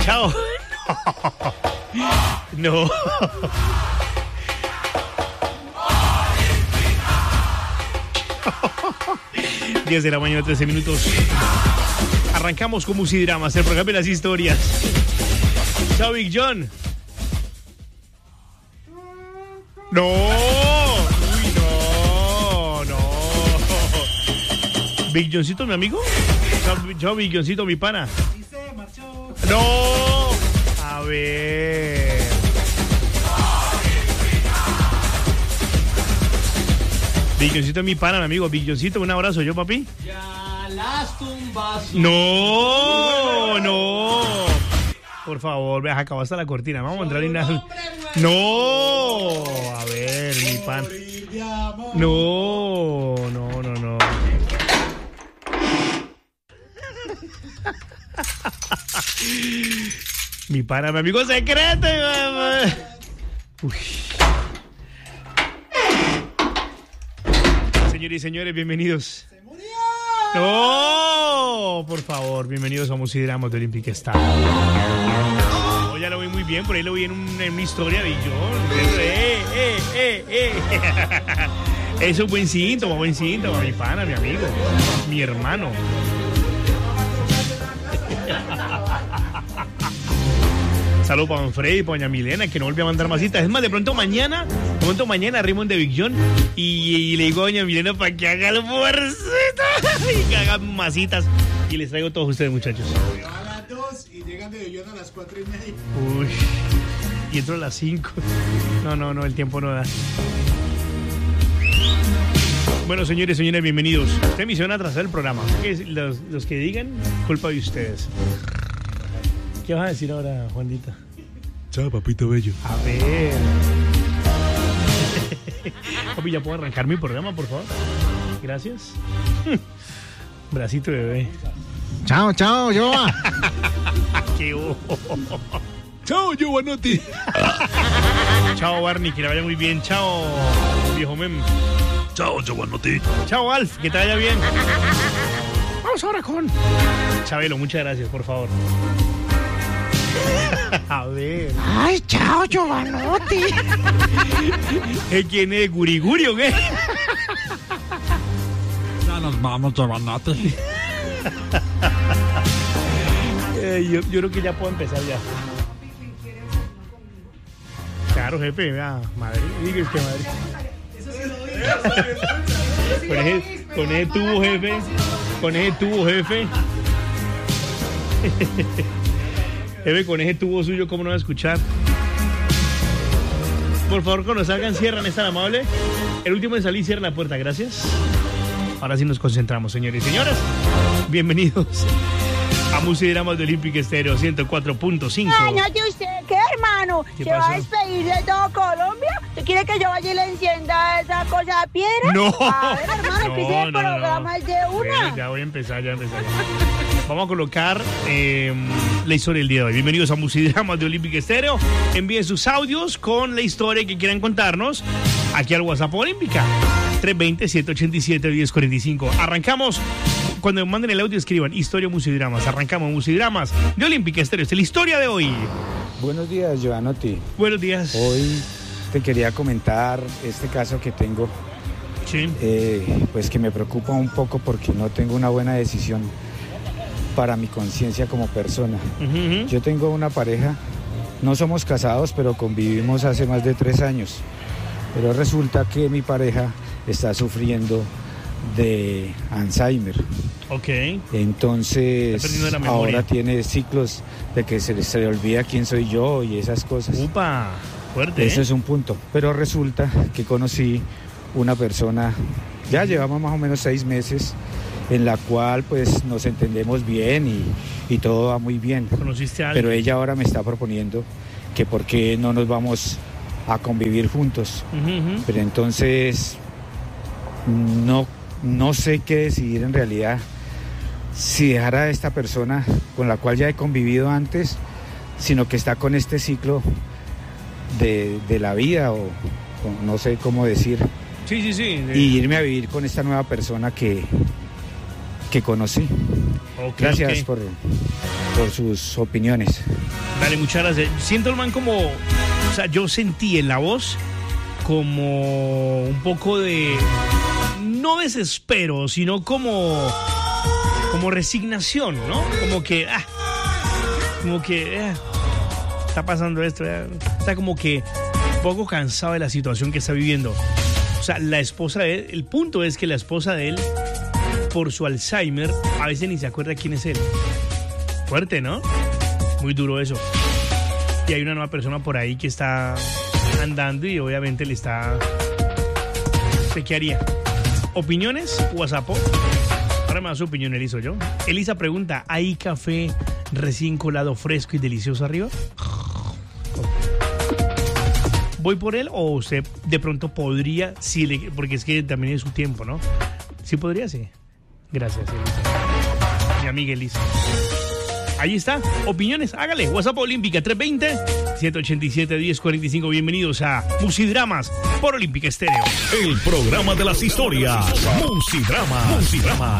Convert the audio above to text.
Chao. No. 10 de la mañana, 13 minutos. Arrancamos con Musidramas, el programa de las historias. Chao, Big John. No. Uy, no. Big Johncito, mi amigo. Chao, Big Johncito, mi pana. No. A ver. Big Johncito es mi pana, mi amigo. Big Johncito, un abrazo, ¿yo, papi? Ya las tumbas. No. Por favor, ve, acabaste la cortina. Vamos a entrar en una... No. A ver, mi pan. No. Mi pana, mi amigo secreto. Uy. Señores y señores, bienvenidos. ¡Se murió! ¡No! Por favor, bienvenidos a Musidramas de Olympic Star. Oh, ya lo vi muy bien, por ahí lo vi en una historia de John. Eso es buen síntoma, mi pana, mi amigo, mi hermano. Saludos para don Freddy, para doña Milena, que no volvió a mandar masitas. Es más, de pronto mañana Raymond de Big John y le digo a doña Milena para que haga el fuercita y que haga masitas. Y les traigo a todos ustedes, muchachos. A las 2 y llegan de Big John a las 4:30. Uy, y entro a las 5. No, el tiempo no da. Bueno, señores, bienvenidos. Esta emisión atrasada del programa. Los que digan, culpa de ustedes. ¿Qué vas a decir ahora, Juanita? Chao, papito bello. A ver. Papi, ¿ya puedo arrancar mi programa, por favor? Gracias. Bracito de bebé. Chao, Joa. ¡Qué ojo! Chao, Giovanotti. Chao, Barney, que le vaya muy bien. Chao, viejo mem. Chao, Giovanotti. Chao, Alf, que te vaya bien. Vamos ahora con Chabelo, muchas gracias, por favor. A ver. Ay, chao, Giovanotti. ¿Quién es? ¿Guriguri o qué? Ya nos vamos, Giovanotti. Yo creo que ya puedo empezar ya. Claro, jefe, vea, Madrid. Diga que Madrid. Con ese tubo, jefe. Jefe, con ese tubo suyo, ¿cómo no va a escuchar? Por favor, cuando salgan, cierran, ¿es tan amable? El último en salir, cierra la puerta, gracias. Ahora sí nos concentramos, señores y señoras. Bienvenidos a Musidramas de Olympic Stereo 104.5. Ay, no, ¿de usted qué, hermano? ¿Qué ¿Se pasó? va a despedir de todo Colombia? ¿Usted quiere que yo vaya y le encienda esa cosa de piedra? No. A ver, hermano, que ese programa es de una. Bueno, ya voy a empezar. Vamos a colocar la historia del día de hoy. Bienvenidos a Musidramas de Olympic Stereo. Envíen sus audios con la historia que quieran contarnos aquí al WhatsApp Olímpica 320-787-1045. Arrancamos. Cuando me manden el audio, escriban Historia Musidramas. Arrancamos Musidramas de Olympic Stereo. Esta es la historia de hoy. Buenos días, Giovanotti. Buenos días. Hoy te quería comentar este caso que tengo, Sí. pues que me preocupa un poco porque no tengo una buena decisión para mi conciencia como persona. Uh-huh. Yo tengo una pareja, no somos casados, pero convivimos hace más de 3 años. Pero resulta que mi pareja está sufriendo de Alzheimer. Ok. Entonces Está perdiendo la memoria. ahora tiene ciclos de que se le olvida quién soy yo y esas cosas. Upa, fuerte. Eso es un punto. Pero resulta que conocí una persona, ya llevamos más o menos 6 meses, en la cual pues nos entendemos bien y todo va muy bien. ¿Conociste a alguien? Pero ella ahora me está proponiendo que por qué no nos vamos a convivir juntos. Uh-huh. Pero entonces no sé qué decidir en realidad. Si dejar a esta persona con la cual ya he convivido antes, sino que está con este ciclo de la vida o no sé cómo decir. Sí. Y irme a vivir con esta nueva persona que conocí. Ok, Gracias ok. por por sus opiniones. Dale, muchas gracias. Siento el man como, o sea, yo sentí en la voz como un poco de, no desespero, sino como resignación, ¿no? Como que está pasando esto, está como que un poco cansado de la situación que está viviendo. O sea, la esposa de él, el punto es que la esposa de él, por su Alzheimer, a veces ni se acuerda quién es él. Fuerte, ¿no? Muy duro eso. Y hay una nueva persona por ahí que está andando y obviamente le está... ¿Qué haría? ¿Opiniones? ¿WhatsApp? Ahora me da su opinión, Elisa, yo. Elisa pregunta, ¿hay café recién colado, fresco y delicioso arriba? ¿Voy por él o usted de pronto podría, porque es que también es su tiempo, ¿no? ¿Sí podría? Sí. Gracias, Elisa. Mi amiga Elisa. Ahí está, opiniones, hágale. WhatsApp Olímpica 320-787-1045. Bienvenidos a Musidramas por Olímpica Estéreo. El programa de las historias. Musidramas.